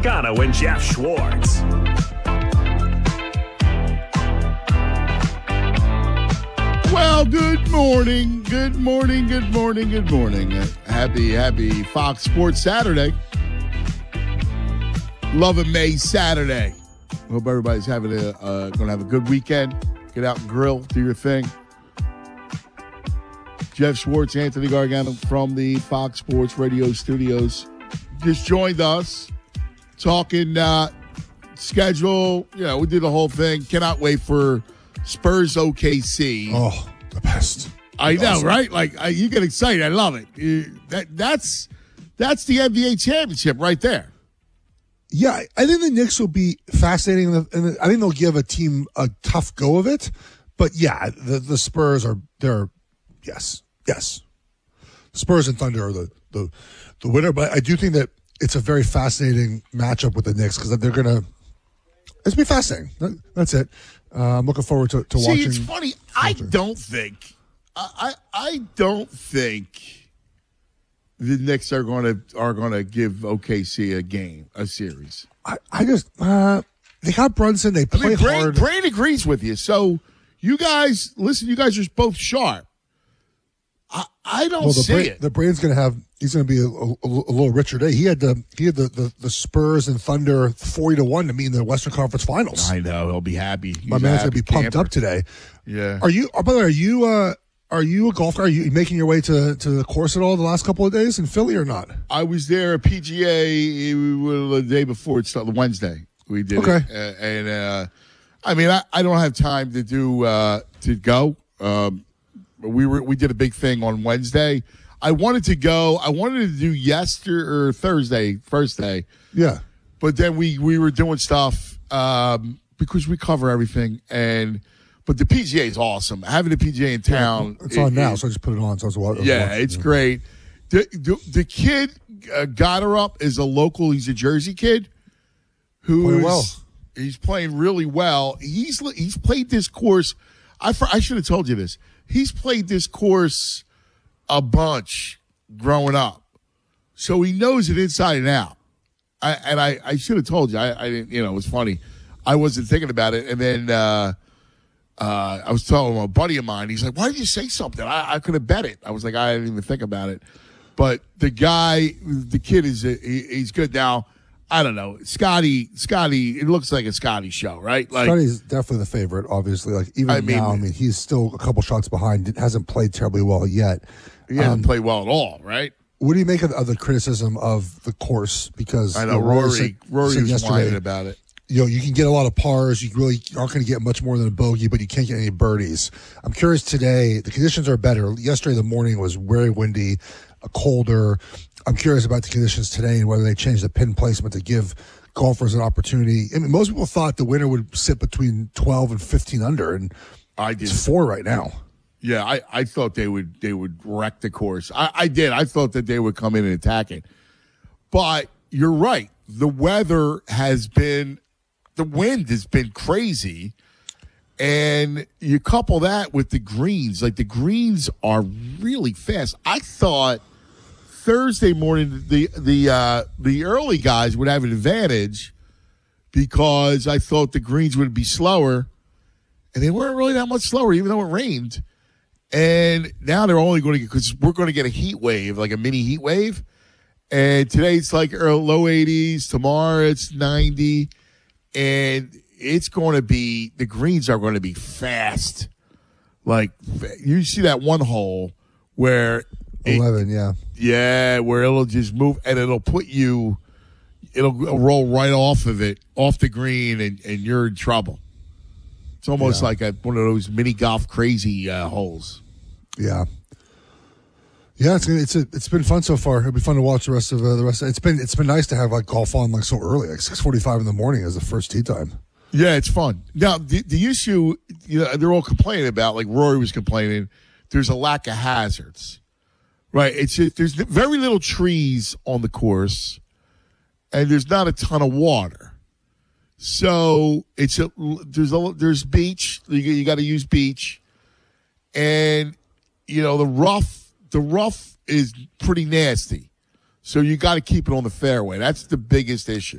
Gargano and Jeff Schwartz. Well, good morning. Good morning. Good morning. Good morning. Happy Fox Sports Saturday. Love a May Saturday. Hope everybody's going to have a good weekend. Get out and grill, do your thing. Jeff Schwartz, Anthony Gargano from the Fox Sports Radio studios just joined us talking schedule. You know, we did the whole thing. Cannot wait for Spurs OKC. Oh, the best. I know, awesome. Right? Like, you get excited. I love it. That's the NBA championship right there. Yeah, I think the Knicks will be fascinating, and I think they'll give a team a tough go of it. But yeah, the Spurs yes. Spurs and Thunder are the winner. But I do think that it's a very fascinating matchup with the Knicks because they're gonna. It's be fascinating. That's it. I'm looking forward to watching. See, it's funny. I don't think the Knicks are going to give OKC a series. I just they got Brunson. They play hard. Brain agrees with you. So you guys listen. You guys are both sharp. I don't see it. The Brain's going to have. He's going to be a little richer day. He had the Spurs and Thunder 40-1 to meet in the Western Conference Finals. I know he'll be happy. My man's going to be pumped up today. Yeah. Are you? Oh, by the way, are you a golfer? Are you making your way to the course at all the last couple of days in Philly or not? I was there at PGA the day before it started, Wednesday. We did it. And I mean, I don't have time to do to go. We did a big thing on Wednesday. I wanted to go. I wanted to do Thursday, first day. Yeah. But then we were doing stuff because we cover everything. But the PGA is awesome. Having the PGA in town. It's on now, so I just put it on. So it's great. The kid, Goddard is a local. He's a Jersey kid. He's playing really well. He's played this course. I should have told you this. He's played this course a bunch growing up, so he knows it inside and out. I should have told you. I didn't. You know, it was funny. I wasn't thinking about it, and then I was telling a buddy of mine. He's like, "Why did you say something?" I could have bet it. I was like, I didn't even think about it. But the kid he's good now. I don't know. Scotty, it looks like a Scotty show, right? Like, Scotty's definitely the favorite, obviously. Like, now, he's still a couple shots behind. Hasn't played terribly well yet. He hasn't played well at all, right? What do you make of the criticism of the course? Because I know Rory was whining about it. You know, you can get a lot of pars. You really aren't going to get much more than a bogey, but you can't get any birdies. I'm curious today. The conditions are better. Yesterday, the morning was very windy, colder. I'm curious about the conditions today and whether they change the pin placement to give golfers an opportunity. I mean, most people thought the winner would sit between 12 and 15 under, and it's 4 right now. Yeah, I thought they would wreck the course. I did. I thought that they would come in and attack it. But you're right. The wind has been crazy, and you couple that with the greens. Like, the greens are really fast. I thought Thursday morning, the early guys would have an advantage because I thought the greens would be slower, and they weren't really that much slower, even though it rained. And now they're only going to get, because we're going to get a heat wave, like a mini heat wave. And today it's like low 80s. Tomorrow it's 90, and it's going to be, the greens are going to be fast. Like, you see that one hole where 11, yeah. Yeah, where it'll just move and it'll roll right off of it, off the green, and you're in trouble. It's almost like one of those mini golf crazy holes. Yeah. Yeah, it's been fun so far. It'll be fun to watch the rest of. It's been nice to have like golf on like so early, like 6:45 in the morning as the first tee time. Yeah, it's fun. Now the issue, they're all complaining about, like Rory was complaining, there's a lack of hazards. Right, there's very little trees on the course, and there's not a ton of water. So there's beach. You got to use beach, and the rough is pretty nasty. So you got to keep it on the fairway. That's the biggest issue.